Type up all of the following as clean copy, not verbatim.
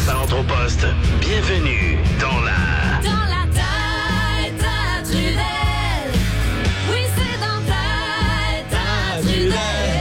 rentre au poste. Bienvenue dans la tête à Trudel. Oui, c'est dans ta tête à Trudel.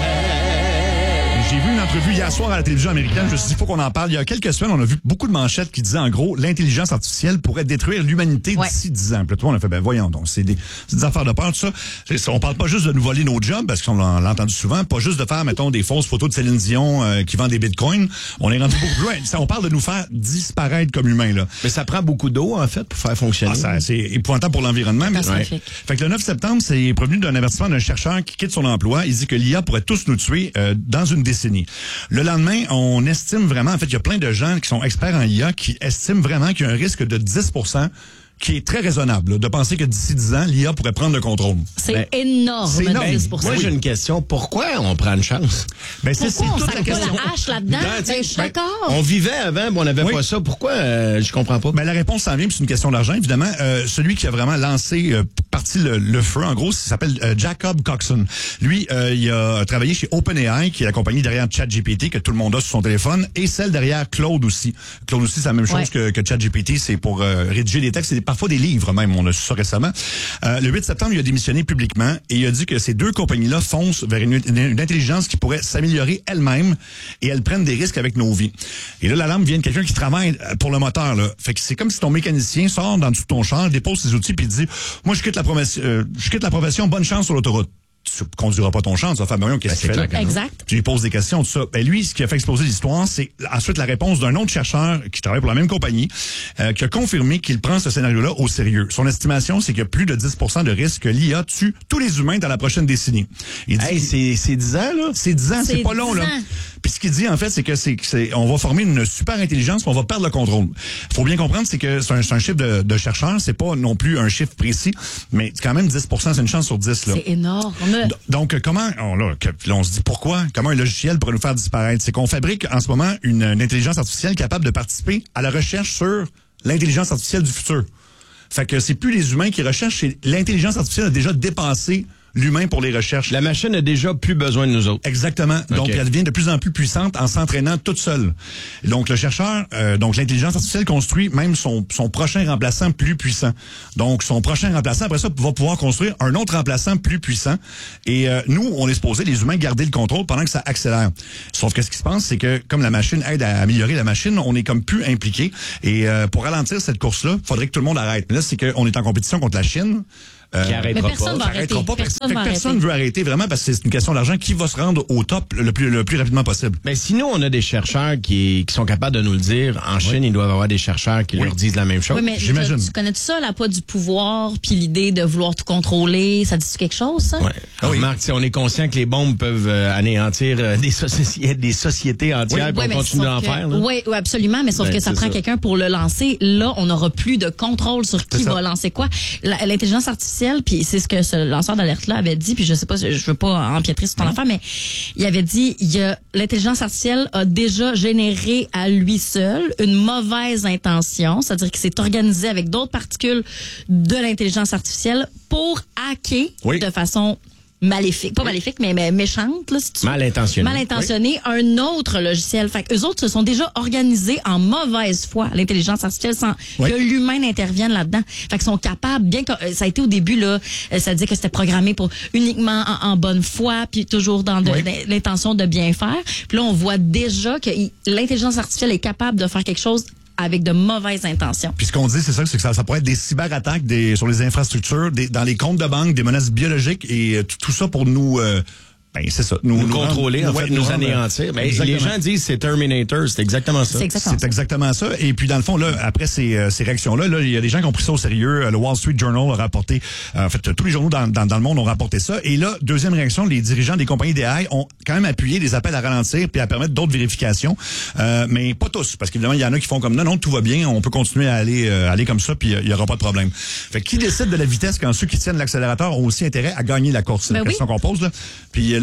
J'ai vu une entrevue hier soir à la télévision américaine. Je me suis dit, il faut qu'on en parle. Il y a quelques semaines, on a vu beaucoup de manchettes qui disaient, en gros, l'intelligence artificielle pourrait détruire l'humanité d'ici 10 ans. Puis tout le monde a fait, ben voyons donc, c'est des affaires de peur, tout ça. On parle pas juste de nous voler nos jobs, parce qu'on l'a entendu souvent, pas juste de faire, mettons, des fausses photos de Céline Dion qui vend des bitcoins. On est rendu beaucoup plus loin. On parle de nous faire disparaître comme humains, là. Mais ça prend beaucoup d'eau, en fait, pour faire fonctionner. C'est épouvantable pour l'environnement. Mais... Fait que le 9 septembre, c'est provenu d'un avertissement d'un chercheur qui quitte son emploi. Il dit que l'IA pourrait tous nous tuer dans une décennie. Le lendemain, on estime vraiment, en fait, il y a plein de gens qui sont experts en IA qui estiment vraiment qu'il y a un risque de 10% qui est très raisonnable, là, de penser que d'ici 10 ans, l'IA pourrait prendre le contrôle. C'est énorme, 10%. Moi, j'ai une question. Pourquoi on prend une chance? Ben, c'est toute la question. La hache là-dedans? Je suis d'accord. On vivait avant, mais on n'avait pas ça. Pourquoi? Je comprends pas. Ben, la réponse s'en vient, puis c'est une question d'argent, évidemment. Celui qui a vraiment lancé, parti le feu, en gros, il s'appelle Jacob Coxon. Lui, il a travaillé chez OpenAI, qui est la compagnie derrière ChatGPT, que tout le monde a sur son téléphone, et celle derrière Claude aussi. Claude aussi, c'est la même chose que ChatGPT, c'est pour rédiger des textes. Parfois des livres même, on a su ça récemment. Le 8 septembre, il a démissionné publiquement et il a dit que ces deux compagnies-là foncent vers une intelligence qui pourrait s'améliorer elle-même et elles prennent des risques avec nos vies. Et là, l'alarme vient de quelqu'un qui travaille pour le moteur, là. Fait que c'est comme si ton mécanicien sort dans ton char, dépose ses outils puis dit « Moi, je quitte la profession, bonne chance sur l'autoroute. » Tu conduiras pas ton champ, tu vas faire, ben, qu'est-ce que tu fais là? Exact. Tu lui poses des questions, tout ça. Ben, lui, ce qui a fait exploser l'histoire, c'est ensuite la réponse d'un autre chercheur qui travaille pour la même compagnie, qui a confirmé qu'il prend ce scénario-là au sérieux. Son estimation, c'est qu'il y a plus de 10% de risque que l'IA tue tous les humains dans la prochaine décennie. Il dit, c'est 10 ans, là? C'est 10 ans, c'est pas long, là. Puis ce qu'il dit, en fait, c'est que on va former une super intelligence, mais on va perdre le contrôle. Faut bien comprendre, c'est que c'est un chiffre de chercheur, c'est pas non plus un chiffre précis, mais quand même 10%, c'est une chance sur 10, là. C'est énorme. Donc, comment, là, on se dit pourquoi, comment un logiciel pourrait nous faire disparaître? C'est qu'on fabrique en ce moment une intelligence artificielle capable de participer à la recherche sur l'intelligence artificielle du futur. Fait que c'est plus les humains qui recherchent, c'est l'intelligence artificielle a déjà dépassé l'humain pour les recherches. La machine a déjà plus besoin de nous autres. Exactement. Donc, elle devient de plus en plus puissante en s'entraînant toute seule. Donc, le chercheur, donc l'intelligence artificielle construit même son prochain remplaçant plus puissant. Donc, son prochain remplaçant, après ça, va pouvoir construire un autre remplaçant plus puissant. Et nous, on est supposé, les humains, garder le contrôle pendant que ça accélère. Sauf que ce qui se passe, c'est que comme la machine aide à améliorer la machine, on est comme plus impliqué. Et pour ralentir cette course-là, il faudrait que tout le monde arrête. Mais là, c'est qu'on est en compétition contre la Chine. Qui arrêtera pas. Personne veut arrêter vraiment parce que c'est une question d'argent. Qui va se rendre au top le plus rapidement possible? Mais sinon, on a des chercheurs qui sont capables de nous le dire. En Chine, ils doivent avoir des chercheurs qui leur disent la même chose. Oui, mais j'imagine. Tu connais tout ça, la poids du pouvoir, puis l'idée de vouloir tout contrôler, ça dit quelque chose, ça? Oui. Marc, on est conscient que les bombes peuvent anéantir des sociétés entières, puis on continue d'en faire. Oui, absolument, mais sauf que ça prend quelqu'un pour le lancer. Là, on n'aura plus de contrôle sur qui va lancer quoi. L'intelligence artificielle, puis c'est ce que ce lanceur d'alerte-là avait dit, puis je sais pas, je veux pas empiétrer sur ton affaire, mais il avait dit, l'intelligence artificielle a déjà généré à lui seul une mauvaise intention, c'est-à-dire qu'il s'est organisé avec d'autres particules de l'intelligence artificielle pour hacker de façon maléfique, pas maléfique, mais méchante, là, si tu veux. Mal intentionné, un autre logiciel. Fait que eux autres se sont déjà organisés en mauvaise foi, l'intelligence artificielle, sans que l'humain n'intervienne là-dedans. Fait qu'ils sont capables, bien que ça a été au début, là, ça disait que c'était programmé pour uniquement en bonne foi, puis toujours dans l'intention de bien faire. Puis là, on voit déjà que l'intelligence artificielle est capable de faire quelque chose avec de mauvaises intentions. Puis ce qu'on dit, c'est que ça pourrait être des cyberattaques sur les infrastructures, dans les comptes de banque, des menaces biologiques et tout ça pour nous... c'est ça. Nous contrôler, en fait, nous anéantir. Mais les gens disent c'est Terminator, c'est exactement ça. C'est exactement ça. Et puis, dans le fond, là, après ces réactions-là, il y a des gens qui ont pris ça au sérieux. Le Wall Street Journal a rapporté, en fait, tous les journaux dans le monde ont rapporté ça. Et là, deuxième réaction, les dirigeants des compagnies d'AI ont quand même appuyé des appels à ralentir puis à permettre d'autres vérifications. Mais pas tous, parce qu'évidemment, il y en a qui font comme non, tout va bien, on peut continuer à aller comme ça, puis il y aura pas de problème. Fait qui décide de la vitesse quand ceux qui tiennent l'accélérateur ont aussi intérêt à gagner la course? C'est la question qu'on pose, là. Puis là,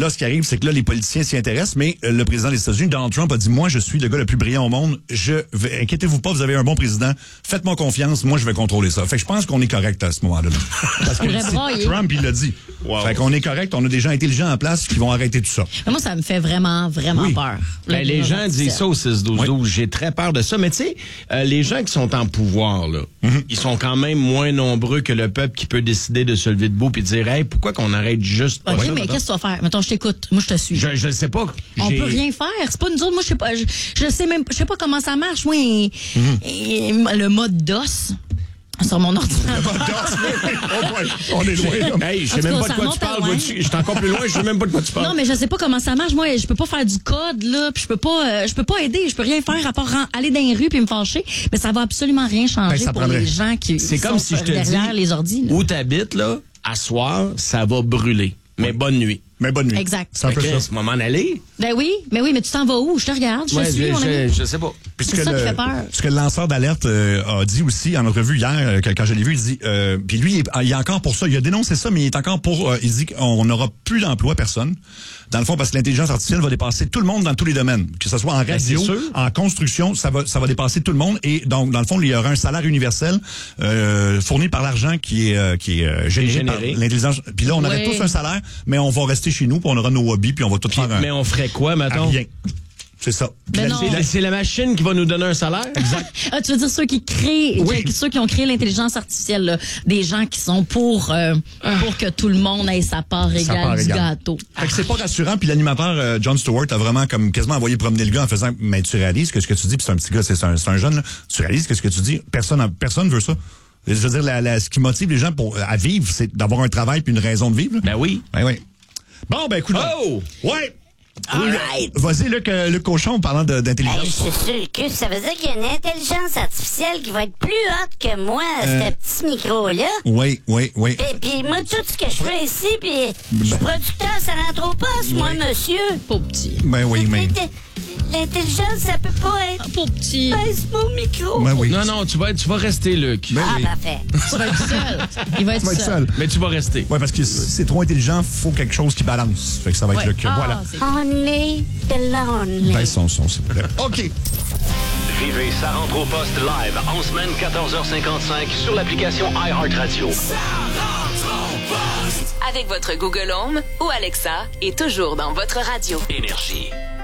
là, ce qui arrive, c'est que là, les politiciens s'y intéressent, mais le président des États-Unis, Donald Trump, a dit, moi, je suis le gars le plus brillant au monde. Inquiétez-vous pas, vous avez un bon président. Faites-moi confiance, moi, je vais contrôler ça. Fait que je pense qu'on est correct à ce moment-là. Parce que Trump, il l'a dit. Wow. Fait qu'on est correct, on a des gens intelligents en place qui vont arrêter tout ça. Mais moi, ça me fait vraiment peur. Les gens disent ça au 6-12-12. Oui. J'ai très peur de ça. Mais tu sais, les gens qui sont en pouvoir, là, ils sont quand même moins nombreux que le peuple qui peut décider de se lever debout et de dire, hey, pourquoi qu'on arrête juste OK, mais qu'est-ce que tu vas faire? Mettons, je t'écoute. Moi, je te suis. Je sais pas. On peut rien faire. C'est pas nous autres. Moi, je sais pas. Je sais pas comment ça marche. Moi, le mode DOS. Sur mon ordinateur. On est loin. Hey, je sais même pas de quoi tu parles. Je suis encore plus loin, je sais même pas de quoi tu parles. Non, mais je sais pas comment ça marche. Moi, je peux pas faire du code, là, puis je peux pas aider, je peux rien faire à part aller dans les rues puis me fâcher. Mais ça va absolument rien changer pour les gens qui c'est comme sont si je te derrière dis, les ordi. Où t'habites, là, à soir, ça va brûler. Mais bonne nuit. Mais bonne nuit. Exact. C'est un peu ça. C'est le moment d'aller. Ben oui, mais tu t'en vas où? Je te regarde, je suis, mon ami. Je sais pas. C'est ça qui fait peur. Ce que le lanceur d'alerte a dit aussi en entrevue hier, quand je l'ai vu, il dit, puis lui, il est encore pour ça. Il a dénoncé ça, mais il est encore pour. Il dit qu'on n'aura plus d'emploi, personne. Dans le fond, parce que l'intelligence artificielle va dépasser tout le monde dans tous les domaines, que ce soit en radio, en construction, ça va dépasser tout le monde. Et donc, dans le fond, il y aura un salaire universel fourni par l'argent qui est généré par l'intelligence. Puis là, on aurait tous un salaire, mais on va rester chez nous, puis on aura nos hobbies, puis on va tout faire un... Mais on ferait quoi, mettons? Rien. C'est ça. C'est la machine qui va nous donner un salaire? Exact. Tu veux dire ceux qui créent, ceux qui ont créé l'intelligence artificielle, là, des gens qui sont pour que tout le monde ait sa part égale du gâteau. Fait que c'est pas rassurant. Puis l'animateur Jon Stewart a vraiment comme quasiment envoyé promener le gars en faisant, mais tu réalises que ce que tu dis, puis c'est un petit gars, c'est un jeune, là, tu réalises que ce que tu dis, personne veut ça. Je veux dire, ce qui motive les gens à vivre, c'est d'avoir un travail puis une raison de vivre. Là. Ben oui. Ben. Bon, ben, écoute. Oh! Ouais! Right. Vas-y, Luc Cochon, parlant d'intelligence. Hey, je suis sûr que ça veut dire qu'il y a une intelligence artificielle qui va être plus haute que moi, ce petit micro-là. Oui. Puis moi, tout ce que je fais ici, puis je suis producteur Saranthropos, moi, monsieur. Pas petit. Ben oui, mais... L'intelligence, ça peut pas être... Pas petit. Baisse mon micro. Ben oui. Non, tu vas rester, Luc. Parfait. Tu vas être seul. Il va être seul. Mais tu vas rester. Oui, parce que si c'est trop intelligent, faut quelque chose qui balance. Fait que ça va être Luc. Voilà. Only the lonely. Baisse son, s'il vous plaît. OK. Vivez Saranthropos live en semaine 14h55 sur l'application iHeartRadio. Avec votre Google Home ou Alexa et toujours dans votre radio. Énergie.